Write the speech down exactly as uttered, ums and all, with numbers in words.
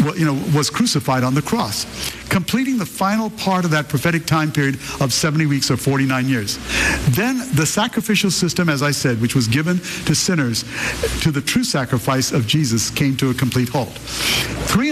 you know, was crucified on the cross, completing the final part of that prophetic time period of seventy weeks or forty-nine years. Then the sacrificial system, as I said, which was given to sinners, to the true sacrifice of Jesus, came to a complete halt. Three